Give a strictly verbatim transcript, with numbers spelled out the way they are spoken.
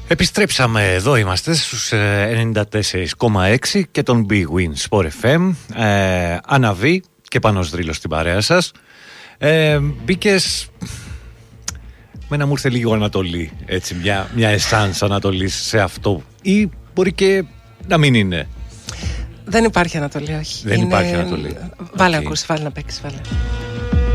Επιστρέψαμε, εδώ είμαστε στους ενενήντα τέσσερα κόμμα έξι και τον Big Win Sport εφ εμ. ε, Αναβεί και Πάνος Δρύλος στην παρέα σας. ε, Μπήκες, με να μου ήρθε λίγο Ανατολή, έτσι, μια, μια εσάνς Ανατολής σε αυτό, ή μπορεί και να μην είναι. Δεν υπάρχει Ανατολή, όχι. Δεν είναι... υπάρχει Ανατολή. Βάλε okay. ακούσει, βάλε να παίξεις, βάλε.